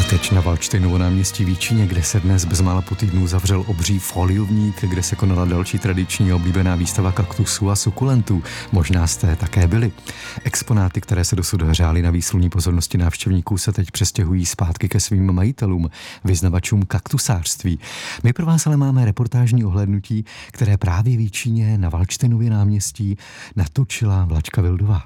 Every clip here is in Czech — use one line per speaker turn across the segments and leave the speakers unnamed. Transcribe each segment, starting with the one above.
Teď na Valdštejnovo náměstí v Jičíně, kde se dnes bezmála po týdnu zavřel obří foliovník, kde se konala další tradiční oblíbená výstava kaktusů a sukulentů. Možná jste také byli. Exponáty, které se dosud hřály na výsluní pozornosti návštěvníků, se teď přestěhují zpátky ke svým majitelům, vyznavačům kaktusářství. My pro vás ale máme reportážní ohlédnutí, které právě v Jičíně na Valdštejnově náměstí natočila Vlačka Vildová.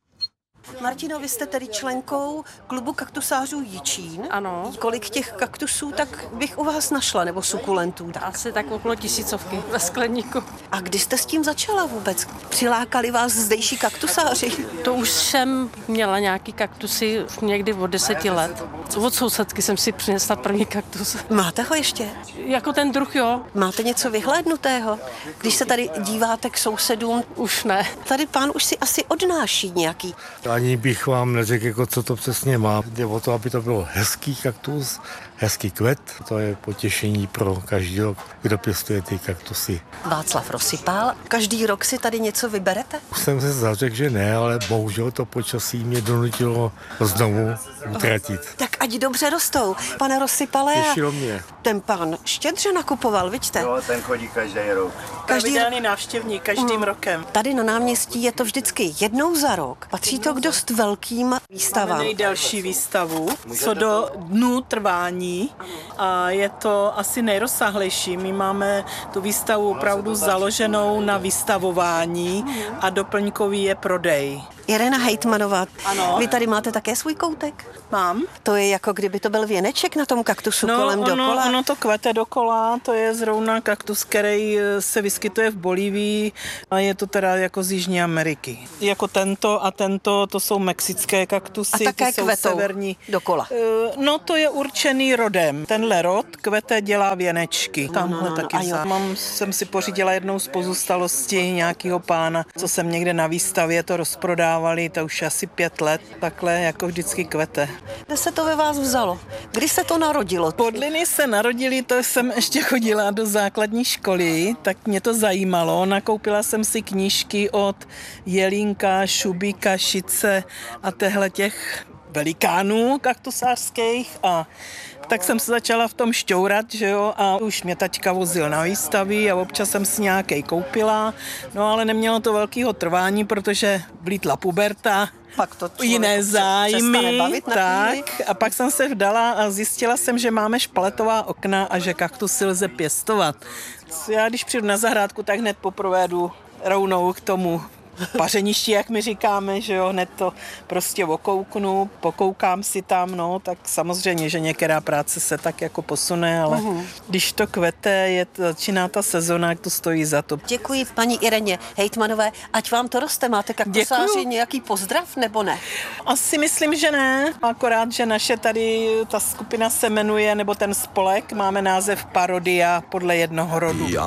Martino, vy jste tedy členkou klubu kaktusářů Jičín.
Ano.
Kolik těch kaktusů tak bych u vás našla, nebo sukulentů?
Asi tak okolo 1000 ve skleníku.
A kdy jste s tím začala vůbec? Přilákali vás zdejší kaktusáři?
To už jsem měla nějaký kaktusy někdy od 10 let. Od sousedky jsem si přinesla první kaktus.
Máte ho ještě?
Jako ten druh, jo.
Máte něco vyhlédnutého? Když se tady díváte k sousedům,
Už ne.
tady pán už si asi odnáší nějaký.
Ani bych vám neřekl, jako co to přesně má. Jde o to, aby to byl hezký kaktus, hezký kvet. To je potěšení pro každého, kdo pěstuje ty kaktusy.
Václav Rosypal. Každý rok si tady něco vyberete?
Už jsem se zařekl, že ne, ale bohužel to počasí mě donutilo znovu utratit.
Tak ať dobře rostou. Pane Rosypale,
Těšilo mě.
ten pán štědře nakupoval, vidíte?
Jo, ten chodí každý rok.
Pravidelný návštěvník každým rokem.
Tady na náměstí je to vždycky jednou za rok. Patří to k dost velkým
Máme
výstavám.
nejdelší výstavu, co do dnů trvání a je to asi nejrozsáhlejší. My máme tu výstavu opravdu založenou na vystavování a doplňkový je prodej.
Irena Hejtmanová,
Ano.
vy tady máte také svůj koutek?
Mám.
To je jako kdyby to byl věneček na tom kaktusu kolem dokola.
ono to kvete dokola, to je zrovna kaktus, který se vyskytuje v Bolívii a je to teda jako z Jižní Ameriky. Jako tento a tento, to jsou mexické kaktusy,
A také
ty jsou
kvetou
severní.
dokola.
No to je určený rodem. Tenhle rod kvete dělá věnečky. Tamhle taky
a jo.
jsem si pořídila jednou z pozůstalosti nějakého pána, co jsem někde na výstavě to rozprodávali, to už asi 5 let, takhle jako vždycky kvete.
Kde se to ve vás vzalo? Kdy se to narodilo?
Podliny se narodily, to jsem ještě chodila do základní školy, tak mě to zajímalo. Nakoupila jsem si knížky od Jelínka, Šubíka, Šice a těch velikánů kaktusářských a tak jsem se začala v tom šťourat, že jo, a už mě taťka vozil na výstavy a občas jsem si nějakej koupila, no ale nemělo to velkého trvání, protože vlítla puberta,
Pak to člověk
jiné
přestane
zájmy,
bavit na chvíli.
tak a pak jsem se vdala a zjistila jsem, že máme špaletová okna a že kaktusy lze pěstovat. Já když přijdu na zahrádku, tak hned poprvé jdu rovnou k tomu pařeništi, jak my říkáme, že jo, hned to prostě okouknu, pokoukám si tam, no, tak samozřejmě, že některá práce se tak jako posune, ale když to kvete, začíná ta sezona, jak to stojí za to.
Děkuji paní Ireně Hejtmanové. Ať vám to roste. Máte kaktusáři
Děkuju.
nějaký pozdrav nebo ne?
Asi myslím, že ne, akorát, že naše tady, ta skupina se jmenuje, nebo ten spolek, máme název Parodia podle jednoho rodu.